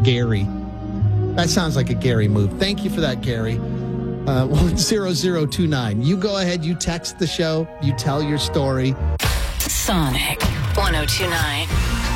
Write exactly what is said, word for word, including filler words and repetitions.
Gary. That sounds like a Gary move. Thank you for that, Gary. Uh, one zero zero two nine. You go ahead. You text the show. You tell your story. Sonic one oh two nine.